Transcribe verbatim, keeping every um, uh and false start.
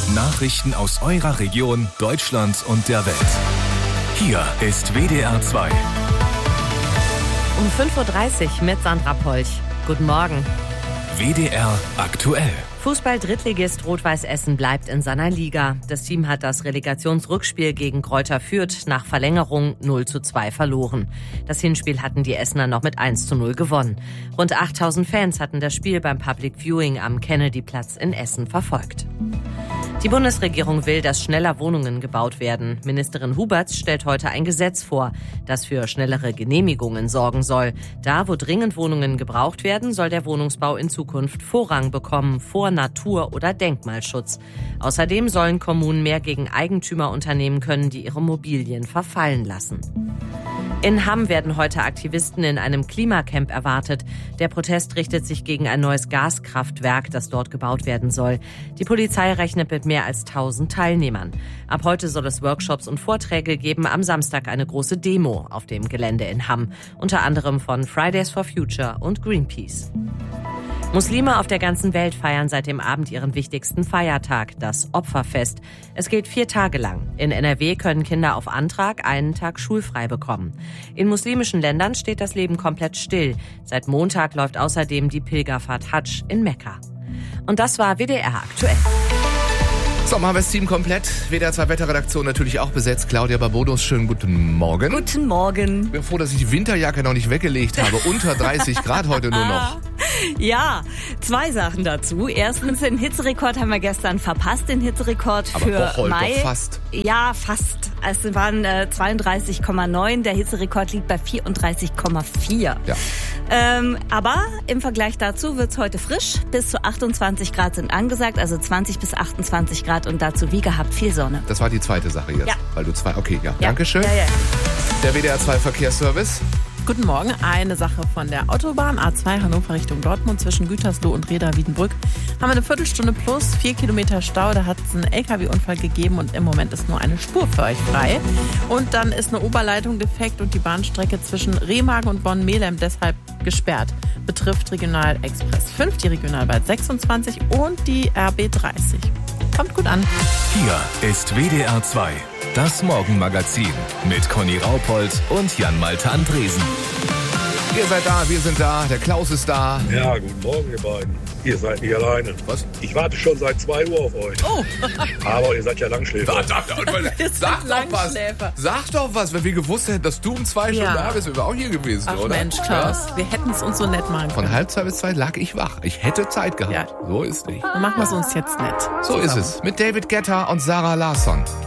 Nachrichten aus eurer Region, Deutschland und der Welt. Hier ist W D R zwei. Um fünf Uhr dreißig mit Sandra Polch. Guten Morgen. W D R aktuell. Fußball-Drittligist Rot-Weiß Essen bleibt in seiner Liga. Das Team hat das Relegationsrückspiel gegen Greuther Fürth nach Verlängerung null zu zwei verloren. Das Hinspiel hatten die Essener noch mit eins zu null gewonnen. Rund achttausend Fans hatten das Spiel beim Public Viewing am Kennedy-Platz in Essen verfolgt. Die Bundesregierung will, dass schneller Wohnungen gebaut werden. Ministerin Huberts stellt heute ein Gesetz vor, das für schnellere Genehmigungen sorgen soll. Da, wo dringend Wohnungen gebraucht werden, soll der Wohnungsbau in Zukunft Vorrang bekommen vor Natur- oder Denkmalschutz. Außerdem sollen Kommunen mehr gegen Eigentümer unternehmen können, die ihre Immobilien verfallen lassen. In Hamm werden heute Aktivisten in einem Klimacamp erwartet. Der Protest richtet sich gegen ein neues Gaskraftwerk, das dort gebaut werden soll. Die Polizei rechnet mit mehr als tausend Teilnehmern. Ab heute soll es Workshops und Vorträge geben, am Samstag eine große Demo auf dem Gelände in Hamm, unter anderem von Fridays for Future und Greenpeace. Muslime auf der ganzen Welt feiern seit dem Abend ihren wichtigsten Feiertag, das Opferfest. Es geht vier Tage lang. In N R W können Kinder auf Antrag einen Tag schulfrei bekommen. In muslimischen Ländern steht das Leben komplett still. Seit Montag läuft außerdem die Pilgerfahrt Hadsch in Mekka. Und das war W D R aktuell. So, machen wir das Team komplett. W D R zwei Wetterredaktion natürlich auch besetzt. Claudia Barbodus, schönen guten Morgen. Guten Morgen. Ich bin froh, dass ich die Winterjacke noch nicht weggelegt habe. Unter dreißig Grad heute nur noch. Ja, zwei Sachen dazu. Erstens, den Hitzerekord haben wir gestern verpasst, den Hitzerekord Aber für Bocholt Mai. doch fast. Ja, fast. Es waren äh, zweiunddreißig Komma neun, der Hitzerekord liegt bei vierunddreißig Komma vier. Ja. Ähm, aber im Vergleich dazu wird's heute frisch. Bis zu achtundzwanzig Grad sind angesagt, also zwanzig bis achtundzwanzig Grad und dazu wie gehabt viel Sonne. Das war die zweite Sache jetzt. Ja. Weil du zwei, okay, ja. Ja. Dankeschön. Ja, ja. Der W D R zwei Verkehrsservice. Guten Morgen. Eine Sache von der Autobahn A zwei Hannover Richtung Dortmund zwischen Gütersloh und Reda-Wiedenbrück. Haben wir eine Viertelstunde plus, vier Kilometer Stau. Da hat es einen L K W-Unfall gegeben und im Moment ist nur eine Spur für euch frei. Und dann ist eine Oberleitung defekt und die Bahnstrecke zwischen Remagen und Bonn-Melem deshalb gesperrt. Betrifft Regional Express fünf, die Regionalbahn sechsundzwanzig und die R B dreißig. Kommt gut an. Hier ist W D R zwei, das Morgenmagazin mit Conny Raupold und Jan-Malte Andresen. Ihr seid da, wir sind da, der Klaus ist da. Ja, guten Morgen, ihr beiden. Ihr seid nicht alleine. Was? Ich warte schon seit zwei Uhr auf euch. Oh! Aber ihr seid ja Langschläfer. Sag, sag, sag doch was. Sag doch was, wenn wir gewusst hätten, dass du um zwei Ja. Stunden da bist, wären wir auch hier gewesen, Ach oder? Mensch, Klaus, wir hätten es uns so nett machen Von können. halb zwei bis zwei lag ich wach. Ich hätte Zeit gehabt. Ja. So ist nicht. Dann machen wir es uns jetzt nett. So ist es. Mit David Guetta und Sarah Larsson.